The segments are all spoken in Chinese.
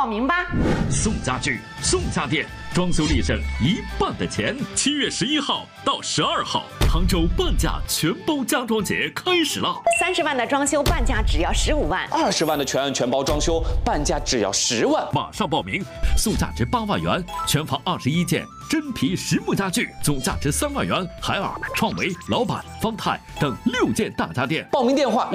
报名吧。 送家具，送家电，装修立省1半的钱。7月11号到12号，杭州半价全包家装节开始了。 30万的装修半价只要15万 ，20万的全案全包装修半价只要10万。 马上报名，送价值8万元，全房21件真皮实木家具，总价值3万元，海尔、创维、老板、方太等6件大家电。 报名电话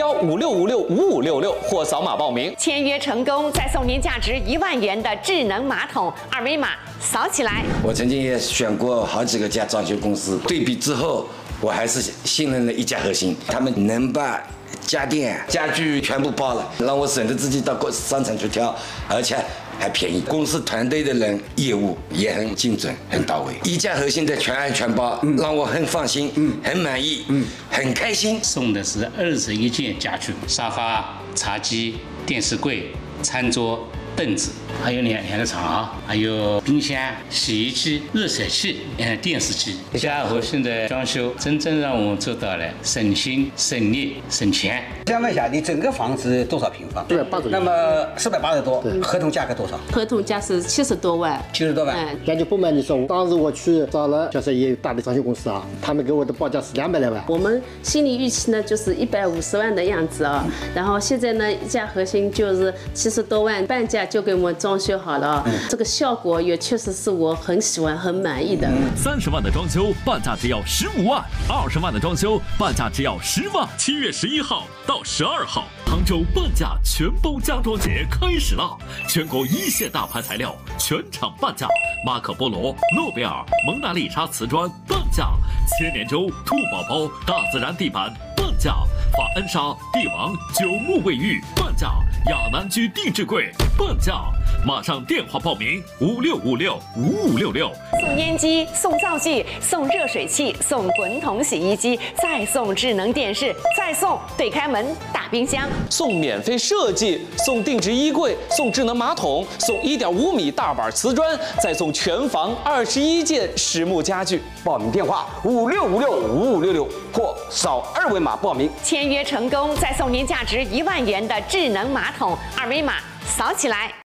057156565566或扫码报名。 签约成功，再送您价值1万元的智能马桶，二维码扫起来。 我曾经也选过好几个家装修公司，对比之后，我还是信任了一家核心，他们能把家电、家具全部包了，让我省得自己到商场去挑，而且还便宜。公司团队的人业务也很精准、很到位。一家核心的全案全包，让我很放心、很满意、很开心。 送的是21件家具，沙发、茶几、电视柜、餐桌、凳子，还有两个床，还有冰箱、洗衣机、热水器、电视机。家核心的装修真正让我们做到了省心、省力、省钱。 想问一下，你整个房子多少平方 ？480。 那么480多，合同价格多少？ 合同价是70多万。 70多万。 感觉不瞒你说，当时我去找了，就是也有大的装修公司啊，他们给我的报价是200来万。 我们心理预期呢就是150万的样子啊，然后现在呢一家核心就是70多万，半价就给我们装修好了啊，这个效果也确实是我很喜欢、很满意的。 30万的装修半价只要15万，20万的装修半价只要10万。7月11号到12号，杭州半价全包家装节开始了，全国1线大牌材料全场半价，马可波罗、诺贝尔、蒙娜丽莎瓷砖半价，千年舟、兔宝宝、大自然地板半价，法恩莎、帝王、9木卫浴半价，亚南居定制柜半价。马上电话报名56565566。 送烟机，送灶具，送热水器，送滚筒洗衣机，再送智能电视，再送对开门大冰箱， 送免费设计，送定制衣柜，送智能马桶，送1.5米大板瓷砖，再送全房21件实木家具。 报名电话56565566或扫2维码报名。 签约成功，再送您价值1万元的智能马桶，二维码扫起来。